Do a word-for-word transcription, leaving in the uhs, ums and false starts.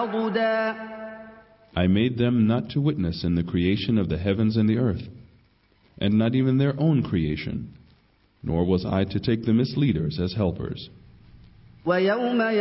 عَضُدًا. I made them not to witness in the creation of the heavens and the earth, and not even their own creation, nor was I to take the misleaders as helpers. وَيَوْمَ